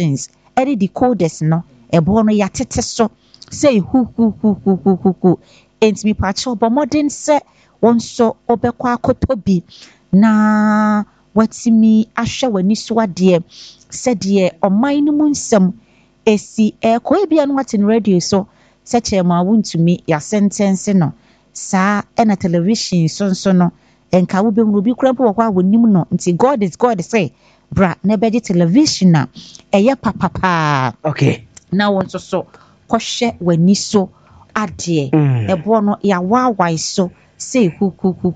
televisions edi decoders no ebo no yatete so say hu enti mi pacho bo modern se wonso obekwa akotobi na watimi ahwe wani so ade se de oman no mu nsem esi ko ebia no watin radio so se chema wontumi ya sentence no sa na television so no enka wo be hu bi kura po kwa wonim no nti God is God say bra na be television na eye papa okay na wonso so kohwe wani so ade ebo no ya wawai so say hu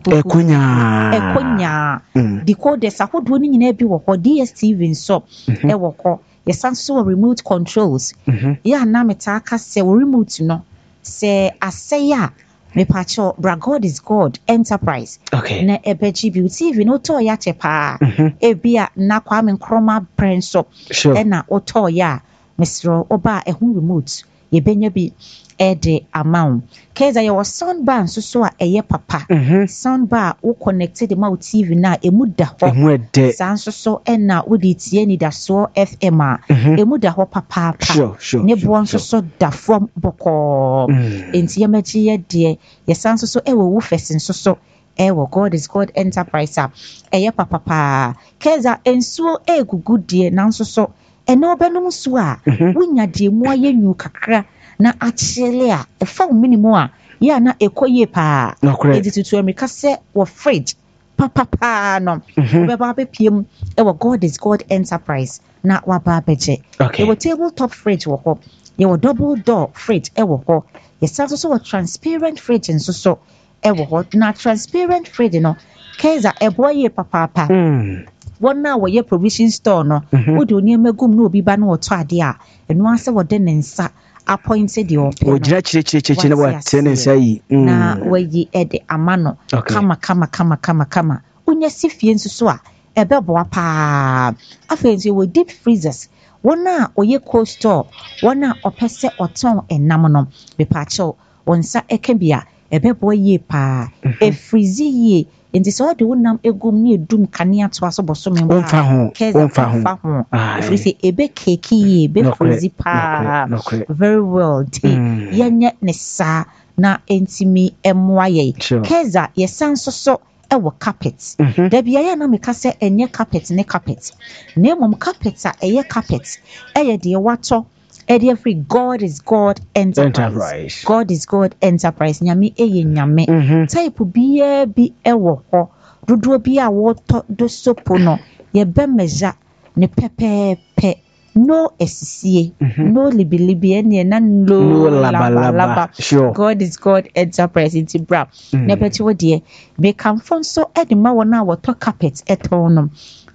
ekonya decoders ahodo ni nyina bi wo ho DSTV nso e wo ho yesanso remote controls ya na metaka se remote no se aseya me pacho bra God is God enterprise okay na ebeji beauty TV no to ya chepa ebia na Kwame Nkrumah prenso na oto ya mesro oba ehun remote ye benya bi ede amount keza ye was soundbar nso so a eye papa soundbar wo connected ma TV na emu da ho san so na wo di tie ni da so FM a emu da ho papa ne bo nso so da from boko enti ye machi ye de ye san so e wo first nso so e wo God is God enterprise a eye papa keza ensuo egugu de na nso so ene obenum so a wunya de mu aye nyu kakra na achele a efa minimum a ya na ekoye pa editutu America se wo fridge papa no obeba bepiem e wo God is God enterprise na waba beje e wo tabletop fridge wo ho ye wo double door fridge e wo ho ye so wo transparent fridge nso so e wo ho na transparent fridge no keza e boye papa one na wo ye provision store no wo de oni emagum na obi ba na wo to ade a eno ase wo de nensa appointed your ojira chire na wa tenensa yi na wayi ede amano kama unya sifie nso so a ebebo pa afenzi wo deep freezers wona oye cold store wona opese oton enam no bepacho wonsa ekebia ebebo ye pa e freeze ye nti so de wonam egum ne edum kane ato aso boso me onfa ho freeze ebe cake ye be freeze pa very well yenye ne sa na entimi emwaye keza yesanso so ewo carpet da bia ya na meka se enye carpet ne carpet na emom carpet a eye carpet eye de wato ede every God is God enterprise God is God enterprise nyame eye nyame type bia bi ewo ho dodo bia woto do sopo no ye be meja ne pepepe no esisie no libilibi ene na no laba sure. God is God enterprise into bra ne peti wo de be kan fon so edima wona woto carpet eton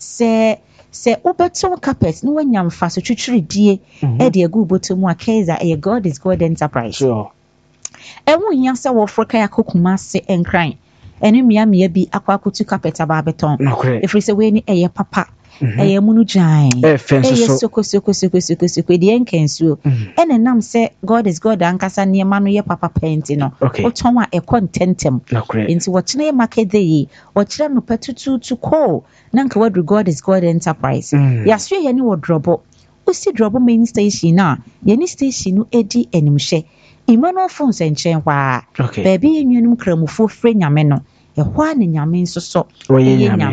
se obeton carpet no wanya mfa so twitwiridie de agu botomu akeza God is God enterprise sure ewu nya se wo froka yakokuma se enkran enu mia bi akwakotu carpet aba beton efri se we ni papa munu jan soko de enkensuo ene nam se God is God ankasa niema no ye papa painting no oton a contentem nti wo kene market dey wo kire no patutu ko na nka wadu God is God enterprise yaswe ye ni wo drobo usi drobo main station na ye ni station no edi enimhye Emmanuel phones enchen kwa baby enwunum kramufo fre nyame no ehwa ne nyame nso so ye nyame